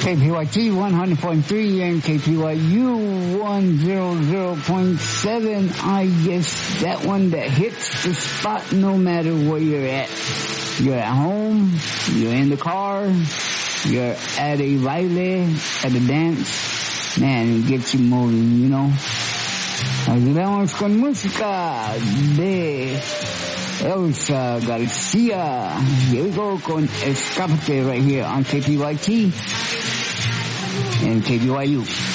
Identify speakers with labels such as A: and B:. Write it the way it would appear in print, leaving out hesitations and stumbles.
A: KPYT 100.3 and KPYU 100.7. I guess that one that hits the spot no matter where you're at. You're at home, you're in the car, you're at a baile, at a dance. Man, it gets you moving, you know. Ayudamos con música de Elsa Garcia. Here we go con Escapate right here on KPYT and KPYU.